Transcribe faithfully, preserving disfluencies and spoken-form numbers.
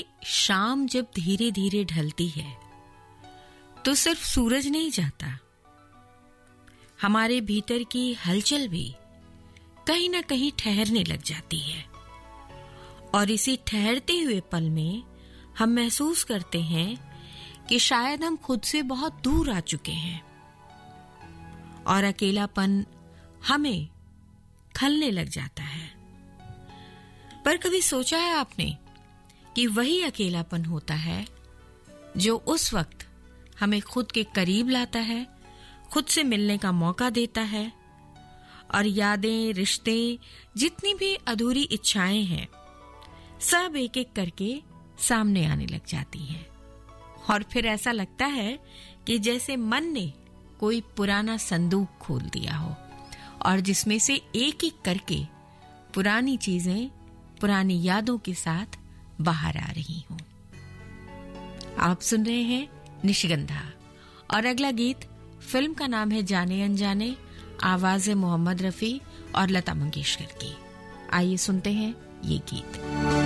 शाम जब धीरे धीरे ढलती है तो सिर्फ सूरज नहीं जाता, हमारे भीतर की हलचल भी कहीं ना कहीं ठहरने लग जाती है। और इसी ठहरते हुए पल में हम महसूस करते हैं कि शायद हम खुद से बहुत दूर आ चुके हैं और अकेलापन हमें खलने लग जाता है। पर कभी सोचा है आपने कि वही अकेलापन होता है जो उस वक्त हमें खुद के करीब लाता है, खुद से मिलने का मौका देता है और यादें, रिश्ते, जितनी भी अधूरी इच्छाएं हैं, सब एक एक करके सामने आने लग जाती हैं। और फिर ऐसा लगता है कि जैसे मन ने कोई पुराना संदूक खोल दिया हो और जिसमें से एक एक करके पुरानी चीजें, पुरानी यादों के साथ बाहर आ रही हों। आप सुन रहे हैं निशिगंधा और अगला गीत फिल्म का नाम है जाने अनजाने, आवाज़ है मोहम्मद रफी और लता मंगेशकर की। आइए सुनते हैं ये गीत।